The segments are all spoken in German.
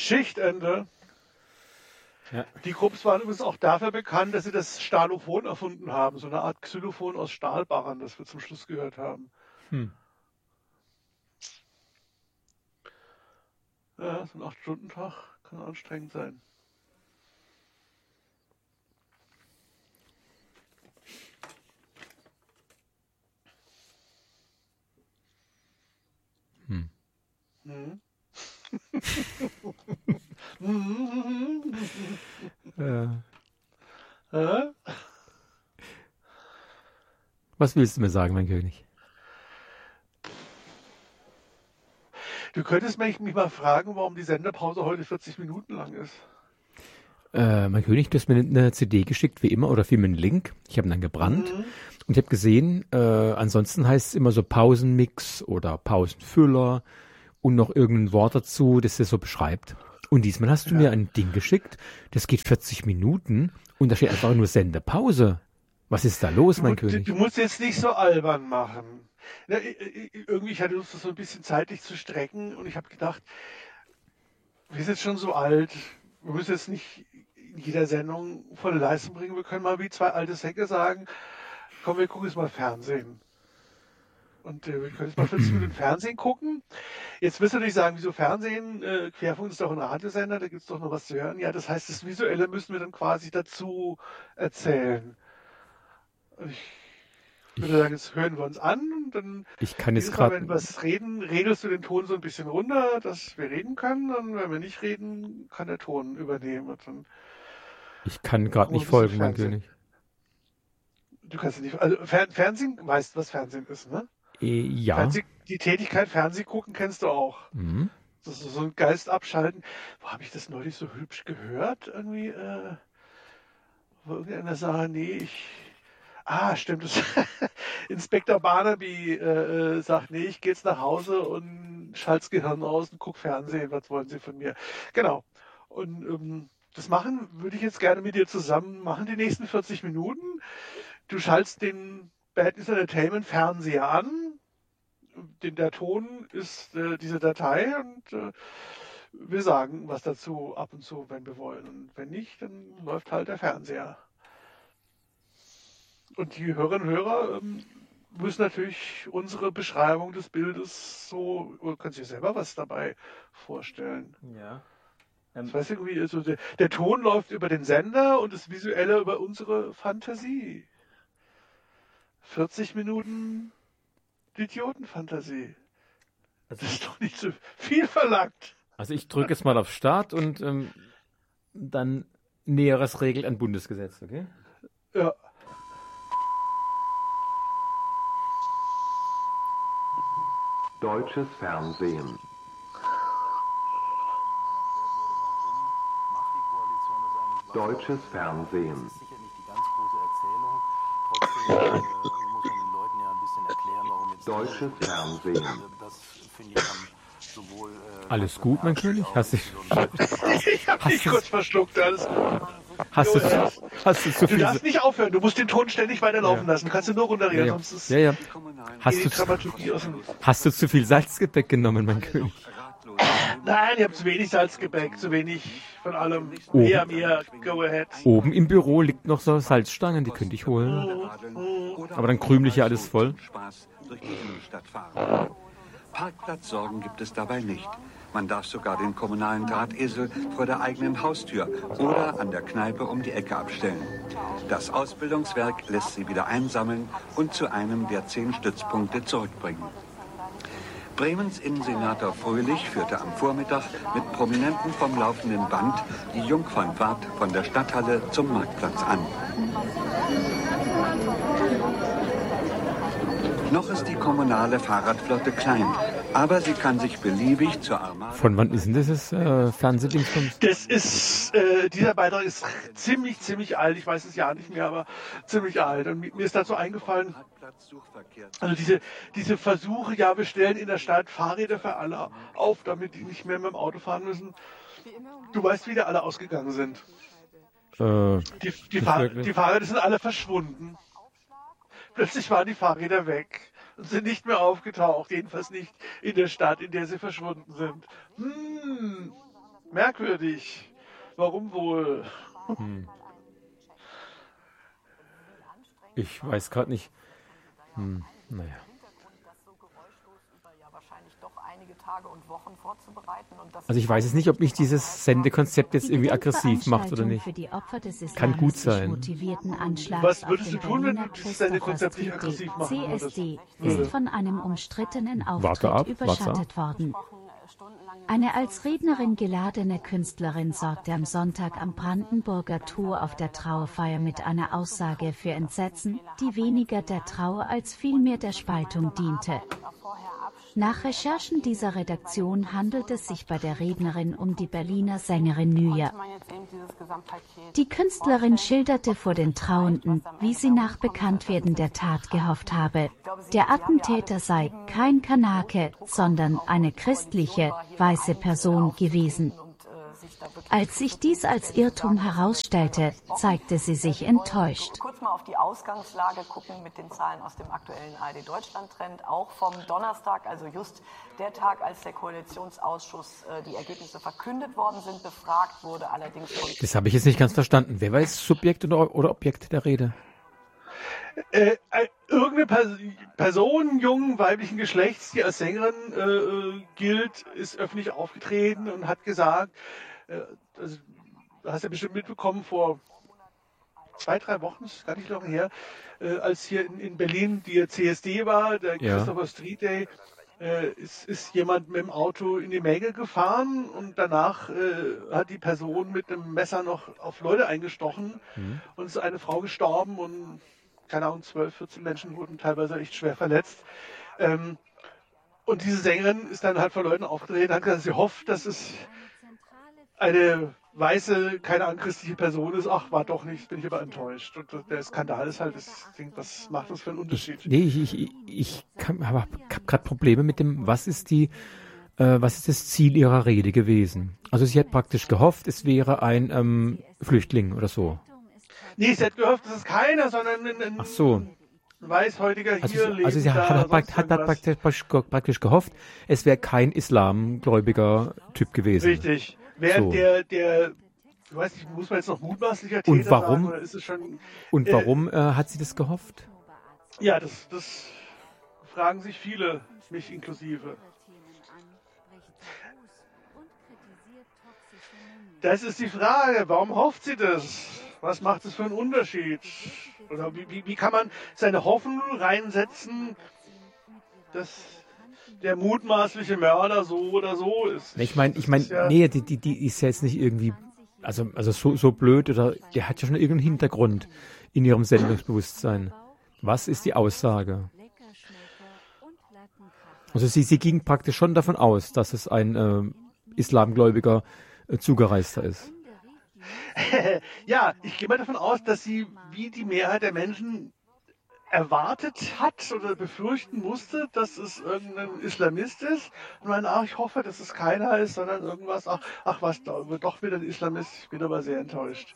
Schichtende. Ja. Die Krupps waren übrigens auch dafür bekannt, dass sie das Stahlophon erfunden haben. So eine Art Xylophon aus Stahlbarren, das wir zum Schluss gehört haben. Ja, so ein 8-Stunden-Tag kann anstrengend sein. Mhm. Was willst du mir sagen, mein König? Du könntest mich mal fragen, warum die Senderpause heute 40 Minuten lang ist. Mein König, du hast mir eine CD geschickt, wie immer, oder vielmehr einen Link. Ich habe ihn dann gebrannt und ich habe gesehen, ansonsten heißt es immer so Pausenmix oder Pausenfüller und noch irgendein Wort dazu, das das so beschreibt. Und diesmal hast du mir ein Ding geschickt, das geht 40 Minuten und da steht einfach nur Sendepause. Was ist da los, mein König? Du musst jetzt nicht so albern machen. Ja, irgendwie, ich hatte Lust, das so ein bisschen zeitlich zu strecken und ich habe gedacht, wir sind jetzt schon so alt, wir müssen jetzt nicht in jeder Sendung volle Leistung bringen. Wir können mal wie zwei alte Säcke sagen, komm, wir gucken jetzt mal Fernsehen. Und wir können jetzt mal 40 Minuten Fernsehen gucken. Jetzt wirst du natürlich sagen, wieso Fernsehen? Querfunk ist doch ein Radiosender, da gibt es doch noch was zu hören. Ja, das heißt, das Visuelle müssen wir dann quasi dazu erzählen. Ich würde sagen, jetzt hören wir uns an und dann Ich kann jetzt jedes Mal, gerade wenn wir was reden, regelst du den Ton so ein bisschen runter, dass wir reden können. Und wenn wir nicht reden, kann der Ton übernehmen. Und dann ich kann gerade nicht folgen, mein König. Du kannst nicht. Also Fernsehen, weißt du, was Fernsehen ist, ne? Ja. Die Tätigkeit Fernsehen gucken kennst du auch. Das ist so ein Geist abschalten. Wo habe ich das neulich so hübsch gehört? Irgendwie, wo irgendeiner sagt, nee, stimmt. Inspektor Barnaby sagt, nee, ich gehe jetzt nach Hause und schalt's Gehirn aus und guck Fernsehen. Was wollen Sie von mir? Genau. Und das würde ich jetzt gerne mit dir zusammen machen, die nächsten 40 Minuten. Du schaltest den Bad News Entertainment Fernseher an. Der Ton ist diese Datei und wir sagen was dazu ab und zu, wenn wir wollen. Und wenn nicht, dann läuft halt der Fernseher. Und die Hörerinnen und Hörer müssen natürlich unsere Beschreibung des Bildes so, oder können sich selber was dabei vorstellen. Ja. Das heißt irgendwie, also der Ton läuft über den Sender und das Visuelle über unsere Fantasie. 40 Minuten Idiotenfantasie. Das ist doch nicht so viel verlangt. Also ich drücke jetzt mal auf Start und dann Näheres regelt ein Bundesgesetz, okay? Ja. Deutsches Fernsehen. Deutsches Fernsehen. Das ist sicher nicht die ganz große Erzählung. Trotzdem muss man den Leuten ja ein bisschen erklären, warum jetzt Deutsches Fernsehen. das finde ich sowohl Alles gut, mein König? Ich habe dich kurz verschluckt, alles gut. Hast du zu Du viel... darfst nicht aufhören, du musst den Ton ständig weiterlaufen lassen. Du kannst du nur runterreden, sonst ist Ja. die Dramaturgie aus dem... Hast du zu viel Salzgebäck genommen, mein König? Nein, ich habe zu wenig Salzgebäck, zu wenig von allem. Mehr, go ahead. Oben im Büro liegt noch so Salzstangen, die könnte ich holen. Aber dann krümel ich ja alles voll. Parkplatzsorgen gibt es dabei nicht. Man darf sogar den kommunalen Drahtesel vor der eigenen Haustür oder an der Kneipe um die Ecke abstellen. Das Ausbildungswerk lässt sie wieder einsammeln und zu einem der 10 Stützpunkte zurückbringen. Bremens Innensenator Fröhlich führte am Vormittag mit Prominenten vom laufenden Band die Jungfernfahrt von der Stadthalle zum Marktplatz an. Noch ist die kommunale Fahrradflotte klein, aber sie kann sich beliebig zur Armada... Von wann ist denn dieses Fernsehdingsbums? Das ist, dieser Beitrag ist ziemlich alt, ich weiß es ja nicht mehr, aber ziemlich alt. Und mir ist dazu eingefallen, also diese Versuche, ja, wir stellen in der Stadt Fahrräder für alle auf, damit die nicht mehr mit dem Auto fahren müssen. Du weißt, wie die alle ausgegangen sind. Die Fahrräder sind alle verschwunden. Plötzlich waren die Fahrräder weg und sind nicht mehr aufgetaucht, jedenfalls nicht in der Stadt, in der sie verschwunden sind. Merkwürdig. Warum wohl? Ich weiß gerade nicht. Naja. Also ich weiß es nicht, ob mich dieses Sendekonzept jetzt irgendwie aggressiv macht oder nicht. Kann gut sein. Was würdest du tun, wenn du das Sendekonzept nicht aggressiv machen würdest? CSD ist von einem umstrittenen Warte ab, Auftritt überschattet worden. Eine als Rednerin geladene Künstlerin sorgte am Sonntag am Brandenburger Tor auf der Trauerfeier mit einer Aussage für Entsetzen, die weniger der Trauer als vielmehr der Spaltung diente. Nach Recherchen dieser Redaktion handelt es sich bei der Rednerin um die Berliner Sängerin Nyja. Die Künstlerin schilderte vor den Trauenden, wie sie nach Bekanntwerden der Tat gehofft habe. Der Attentäter sei kein Kanake, sondern eine christliche, weiße Person gewesen. Als sich dies als Irrtum herausstellte, zeigte sie sich enttäuscht. Kurz mal auf die Ausgangslage gucken mit den Zahlen aus dem aktuellen ARD-Deutschland-Trend, auch vom Donnerstag, also just der Tag, als der Koalitionsausschuss die Ergebnisse verkündet worden sind, befragt wurde allerdings von... Das habe ich jetzt nicht ganz verstanden. Wer war jetzt Subjekt oder Objekt der Rede? Irgendeine Person jungen weiblichen Geschlechts, die als Sängerin gilt, ist öffentlich aufgetreten und hat gesagt, also, du hast ja bestimmt mitbekommen, vor 2-3 Wochen, ist gar nicht lange her, als hier in Berlin die CSD war, der Christopher Street Day, ist jemand mit dem Auto in die Menge gefahren und danach hat die Person mit einem Messer noch auf Leute eingestochen und ist eine Frau gestorben und keine Ahnung, 12, 14 Menschen wurden teilweise echt schwer verletzt. Und diese Sängerin ist dann halt vor Leuten aufgetreten, hat gesagt, sie hofft, dass es eine weiße, keine anchristliche Person ist. Ach, war doch nicht, bin ich aber enttäuscht. Und der Skandal ist halt, was macht das für einen Unterschied? Ich habe gerade Probleme mit dem, was ist das Ziel ihrer Rede gewesen? Also sie hat praktisch gehofft, es wäre ein Flüchtling oder so. Nee, sie hat gehofft, es ist keiner, sondern ein Weißhäutiger hier leben. Also sie hat praktisch gehofft, es wäre kein islamgläubiger Typ gewesen. Richtig. Während der ich weiß nicht, muss man jetzt noch mutmaßlicher Täter sagen, oder ist es schon... Und warum hat sie das gehofft? Ja, das fragen sich viele, mich inklusive. Das ist die Frage, warum hofft sie das? Was macht es für einen Unterschied? Oder wie kann man seine Hoffnung reinsetzen, dass der mutmaßliche Mörder so oder so ist? Ich meine, nee, die ist ja jetzt nicht irgendwie, also so blöd, oder der hat ja schon irgendeinen Hintergrund in ihrem Sendungsbewusstsein. Was ist die Aussage? Also sie ging praktisch schon davon aus, dass es ein islamgläubiger Zugereister ist. Ja, ich gehe mal davon aus, dass sie wie die Mehrheit der Menschen erwartet hat oder befürchten musste, dass es irgendein Islamist ist. Und dann, ich hoffe, dass es keiner ist, sondern irgendwas, was, doch wieder ein Islamist. Ich bin aber sehr enttäuscht.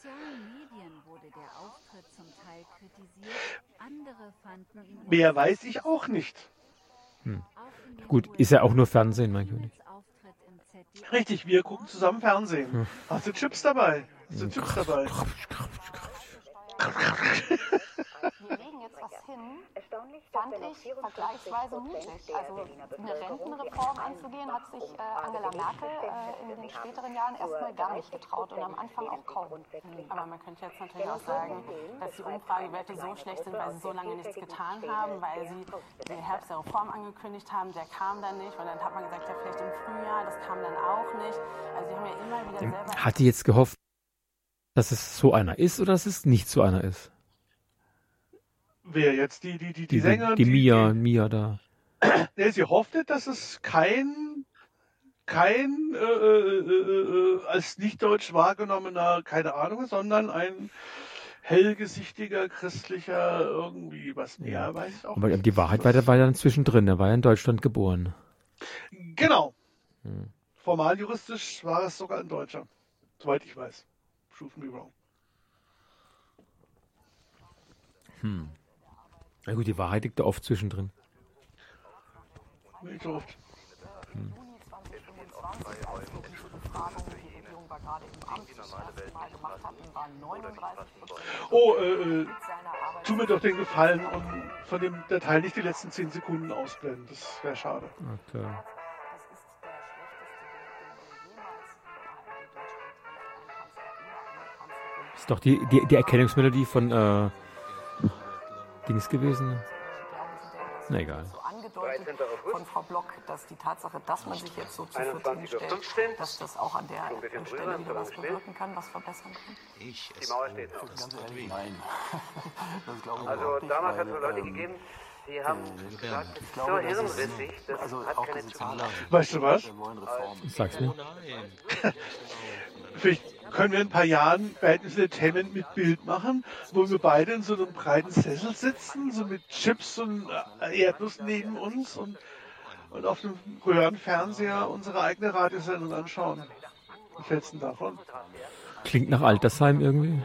Mehr weiß ich auch nicht. Gut, ist ja auch nur Fernsehen, mein König. Richtig, wir gucken zusammen Fernsehen. Hast du Chips dabei? Wir legen jetzt was hin, fand ich vergleichsweise mutig. Also eine Rentenreform anzugehen, hat sich Angela Merkel in den späteren Jahren erstmal gar nicht getraut und am Anfang auch kaum. Aber man könnte jetzt natürlich auch sagen, dass die Umfragewerte so schlecht sind, weil sie so lange nichts getan haben, weil sie den Herbst der Reform angekündigt haben, der kam dann nicht. Und dann hat man gesagt, ja vielleicht im Frühjahr, das kam dann auch nicht. Also die haben ja immer wieder selber... Hat die jetzt gehofft, dass es so einer ist oder dass es nicht so einer ist? Wer jetzt? Die Sänger? Die Mia da. Nee, sie hoffte, dass es kein als nicht deutsch wahrgenommener, keine Ahnung, sondern ein hellgesichtiger, christlicher irgendwie, was mehr weiß ich auch Aber nicht. die Wahrheit war dann zwischendrin, er war ja in Deutschland geboren. Genau. Formal juristisch war es sogar ein Deutscher, soweit ich weiß. Prove me wrong. Na gut, die Wahrheit liegt da oft zwischendrin. Nicht so oft. Juni 2025, als die Befragung die wir gerade im Amt das erste Mal gemacht hatten, waren 39%. Oh, tu mir doch den Gefallen und von dem Datei nicht die letzten 10 Sekunden ausblenden. Das wäre schade. Okay. Das ist Ist der schlechteste doch die Erkennungsmelodie von Dings gewesen. Na egal. so angedeutet von Frau Block, dass die Tatsache, dass man sich jetzt so zu viert hinstellt, dass das auch an der Stelle wieder was bewirken kann, was verbessern kann? Die Mauer steht noch. Ganz ehrlich, nein. Das glaube ich Also überhaupt nicht, damals hat weil, es Leute gegeben, die haben gesagt, ich so glaube, das hirnrissig, ist, das also hat auch keine diese Zukunft. Zahlen Weißt du was? der neuen Reformen. Sag's mir. Vielleicht können wir in ein paar Jahren Badminton Entertainment mit Bild machen, wo wir beide in so einem breiten Sessel sitzen, so mit Chips und Erdnuss neben uns und auf dem Röhrenfernseher unsere eigene Radiosendung anschauen. Was hältst du denn davon? Klingt nach Altersheim irgendwie.